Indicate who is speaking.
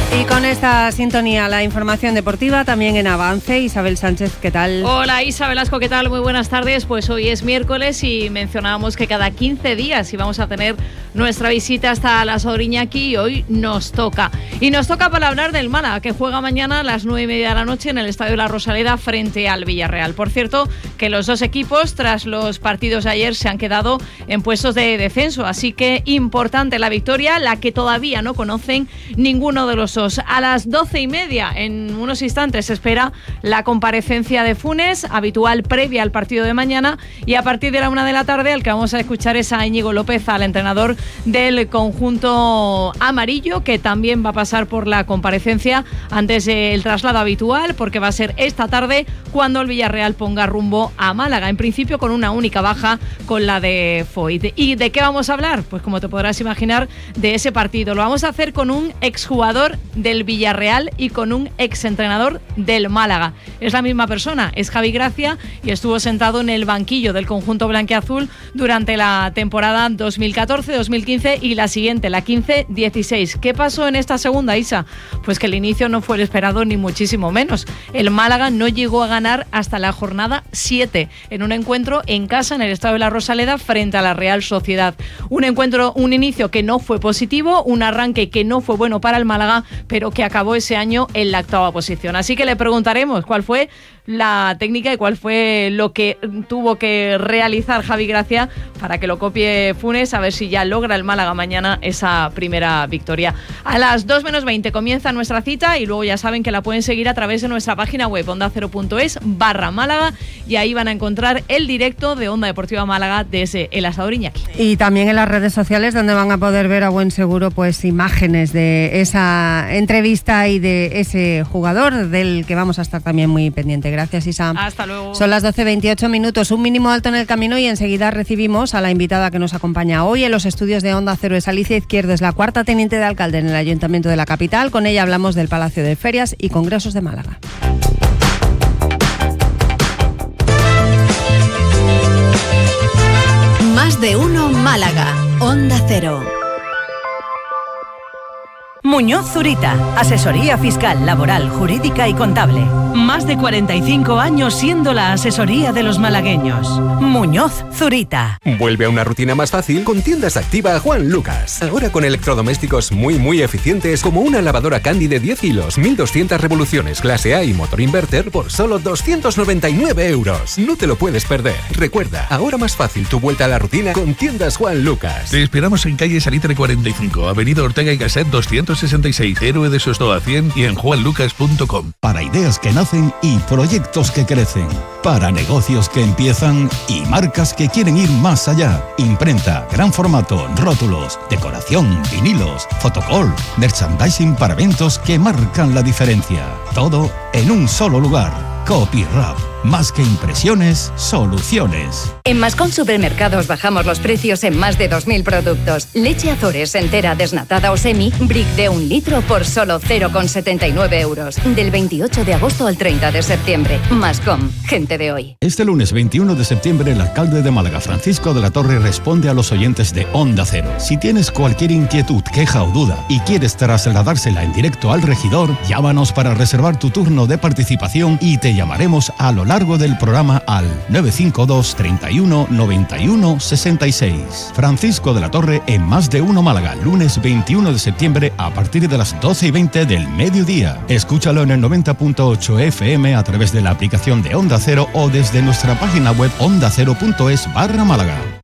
Speaker 1: Y con esta sintonía, la información deportiva también en avance. Isabel Sánchez, ¿qué tal?
Speaker 2: Hola Isa Velasco, ¿qué tal? Muy buenas tardes. Pues hoy es miércoles y mencionábamos que cada 15 días íbamos a tener nuestra visita hasta la Sodriñaki y hoy nos toca. Y nos toca para hablar del Málaga, que juega mañana a las 9:30 de la noche en el Estadio de la Rosaleda frente al Villarreal. Por cierto, que los dos equipos, tras los partidos de ayer, se han quedado en puestos de descenso. Así que importante la victoria, la que todavía no conocen ninguno de los dos. A las 12:30, en unos instantes, se espera la comparecencia de Funes, habitual previa al partido de mañana, y a partir de la 1 de la tarde, al que vamos a escuchar es a Íñigo López, al entrenador del conjunto amarillo, que también va a pasar por la comparecencia antes del traslado habitual, porque va a ser esta tarde cuando el Villarreal ponga rumbo a Málaga, en principio con una única baja, con la de Foyt. ¿Y de qué vamos a hablar? Pues como te podrás imaginar, de ese partido. Lo vamos a hacer con un exjugador del Villarreal y con un exentrenador del Málaga. Es la misma persona, es Javi Gracia, y estuvo sentado en el banquillo del conjunto blanquiazul durante la temporada 2014-2015 y la siguiente, la 15-16. ¿Qué pasó en esta segunda, Isa? Pues que el inicio no fue el esperado, ni muchísimo menos. El Málaga no llegó a ganar hasta la jornada 7, en un encuentro en casa en el Estadio de la Rosaleda frente a la Real Sociedad. Un inicio que no fue positivo, un arranque que no fue bueno para el Málaga, pero que acabó ese año en la 8ª posición. Así que le preguntaremos cuál fue la técnica y cuál fue lo que tuvo que realizar Javi Gracia para que lo copie Funes, a ver si ya logra el Málaga mañana esa primera victoria. A las 2:20 comienza nuestra cita y luego ya saben que la pueden seguir a través de nuestra página web ondacero.es/Málaga, y ahí van a encontrar el directo de Onda Deportiva Málaga desde el Asador Iñaki.
Speaker 1: Y también en las redes sociales, donde van a poder ver a buen seguro pues imágenes de esa entrevista y de ese jugador del que vamos a estar también muy pendiente. Gracias, Isa.
Speaker 2: Hasta luego.
Speaker 1: Son las 12:28 minutos, un mínimo alto en el camino, y enseguida recibimos a la invitada que nos acompaña hoy en los estudios de Onda Cero. Es Alicia Izquierdo, es la 4ª teniente de alcalde en el Ayuntamiento de la capital. Con ella hablamos del Palacio de Ferias y Congresos de Málaga.
Speaker 3: Más de uno Málaga, Onda Cero.
Speaker 4: Muñoz Zurita, asesoría fiscal, laboral, jurídica y contable. Más de 45 años siendo la asesoría de los malagueños. Muñoz Zurita.
Speaker 5: Vuelve a una rutina más fácil con Tiendas Activa Juan Lucas. Ahora con electrodomésticos muy eficientes, como una lavadora Candy de 10 kilos, 1200 revoluciones, clase A y motor inverter por solo 299 euros. No te lo puedes perder. Recuerda, ahora más fácil tu vuelta a la rutina con Tiendas Juan Lucas.
Speaker 6: Te esperamos en calle Salitre 45, avenida Ortega y Gasset 266, Héroe de Sostoa 100 y en juanlucas.com.
Speaker 7: Para ideas que nacen y proyectos que crecen. Para negocios que empiezan y marcas que quieren ir más allá. Imprenta, gran formato, rótulos, decoración, vinilos, fotocall, merchandising para eventos que marcan la diferencia. Todo en un solo lugar. Copyrap. Más que impresiones, soluciones.
Speaker 3: En Mascom Supermercados bajamos los precios en más de 2.000 productos. Leche Azores entera, desnatada o semi, brick de 1 litro por solo 0,79 euros. Del 28 de agosto al 30 de septiembre. Mascom, gente de hoy.
Speaker 7: Este lunes 21 de septiembre, el alcalde de Málaga, Francisco de la Torre, responde a los oyentes de Onda Cero. Si tienes cualquier inquietud, queja o duda y quieres trasladársela en directo al regidor, llámanos para reservar tu turno de participación y te llamaremos a lo largo del programa al 952 31 91 66. Francisco de la Torre en Más de Uno Málaga, lunes 21 de septiembre a partir de las 12:20 del mediodía. Escúchalo en el 90.8 FM a través de la aplicación de Onda Cero o desde nuestra página web ondacero.es/Málaga.